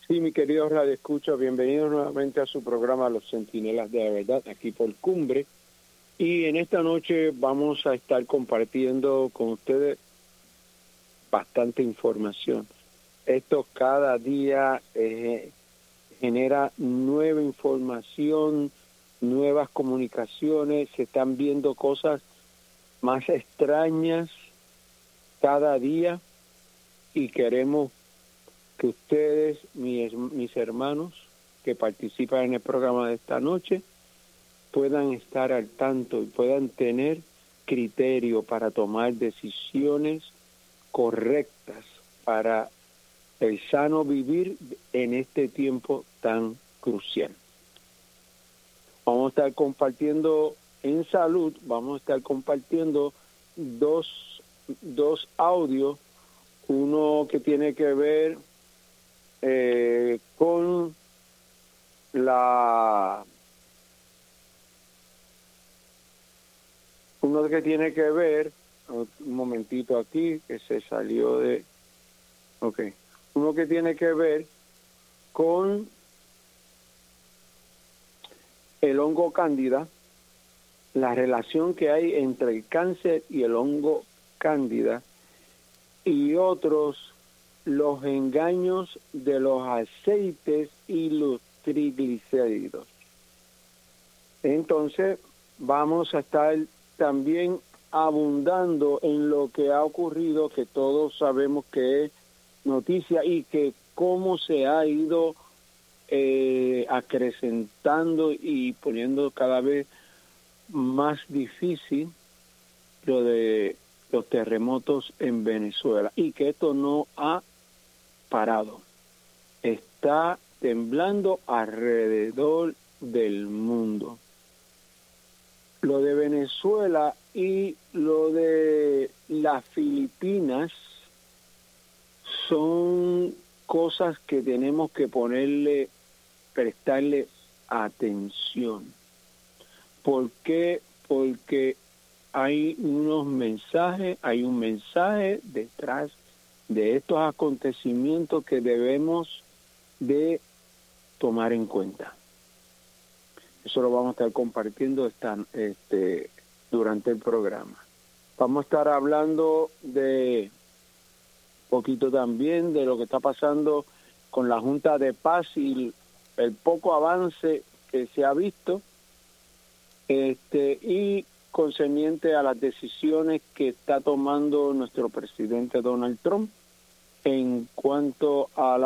Sí, mi querido Radio Escucha, bienvenidos nuevamente a su programa Los Centinelas de la Verdad, aquí por Cumbre. Y en esta noche vamos a estar compartiendo con ustedes bastante información. Esto cada día genera nueva información, nuevas comunicaciones, se están viendo cosas más extrañas cada día y queremos que ustedes, mis hermanos que participan en el programa de esta noche, puedan estar al tanto y puedan tener criterio para tomar decisiones correctas para el sano vivir en este tiempo tan crucial. Vamos a estar compartiendo en salud, vamos a estar compartiendo dos audios, uno que tiene que ver con uno que tiene que ver, un momentito aquí, que se salió de, uno que tiene que ver con el hongo cándida, la relación que hay entre el cáncer y el hongo cándida, y otros, los engaños de los aceites y los triglicéridos. Entonces, vamos a estar también abundando en lo que ha ocurrido, que todos sabemos que es noticia y que cómo se ha ido acrecentando y poniendo cada vez más difícil lo de los terremotos en Venezuela, y que esto no ha parado. Está temblando alrededor del mundo. Lo de Venezuela y lo de las Filipinas son cosas que tenemos que prestarle atención. ¿Por qué? Porque hay un mensaje detrás de estos acontecimientos que debemos de tomar en cuenta. Eso lo vamos a estar compartiendo durante el programa. Vamos a estar hablando de poquito también de lo que está pasando con la Junta de Paz y el poco avance que se ha visto, y concerniente a las decisiones que está tomando nuestro presidente Donald Trump en cuanto a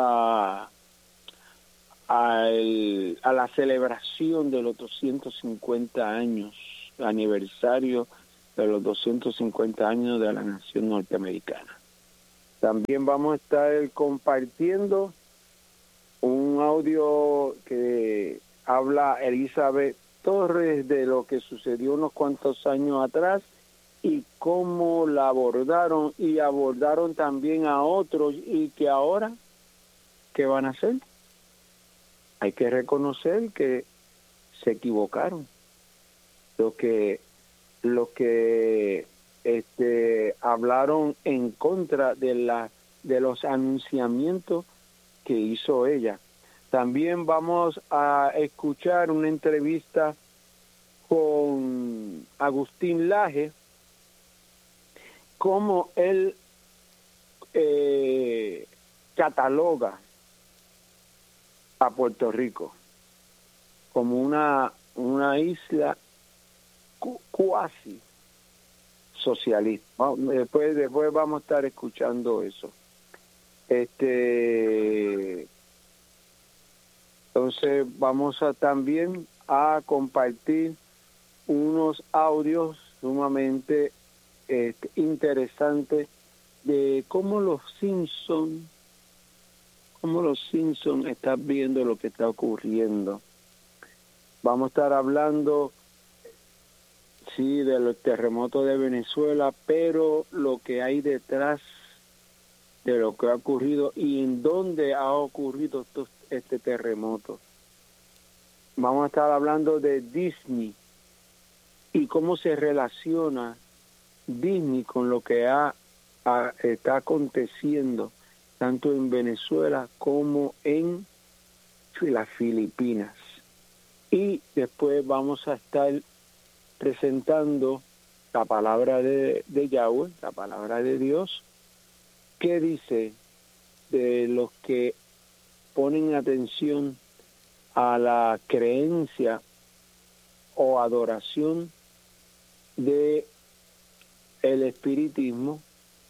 la celebración de los 250 años, aniversario de los 250 años de la nación norteamericana. También vamos a estar compartiendo un audio que habla Elizabeth Torres de lo que sucedió unos cuantos años atrás y cómo la abordaron, y abordaron también a otros, y que ahora, ¿qué van a hacer? Hay que reconocer que se equivocaron. Lo que hablaron en contra de los anunciamientos que hizo ella. También vamos a escuchar una entrevista con Agustín Laje, cómo él cataloga a Puerto Rico como una isla cuasi socialista. Después vamos a estar escuchando eso. Entonces vamos también a compartir unos audios sumamente interesantes de cómo los Simpson están viendo lo que está ocurriendo. Vamos a estar hablando, sí, de los terremotos de Venezuela, pero lo que hay detrás de lo que ha ocurrido y en dónde ha ocurrido este terremoto. Vamos a estar hablando de Disney y cómo se relaciona Disney con lo que está aconteciendo tanto en Venezuela como en las Filipinas. Y después vamos a estar presentando la palabra de Yahweh, la palabra de Dios, que dice de los que ponen atención a la creencia o adoración de el espiritismo,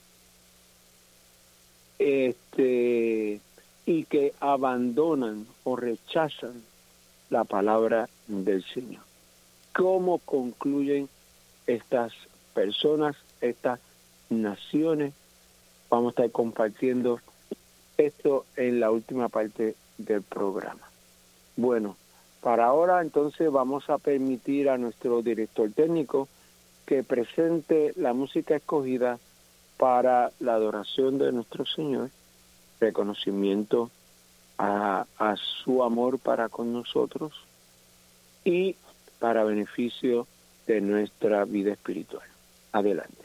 y que abandonan o rechazan la palabra del Señor. ¿Cómo concluyen estas personas, estas naciones? Vamos a estar compartiendo esto en la última parte del programa. Bueno, para ahora entonces vamos a permitir a nuestro director técnico que presente la música escogida para la adoración de nuestro Señor, reconocimiento a su amor para con nosotros y para beneficio de nuestra vida espiritual. Adelante.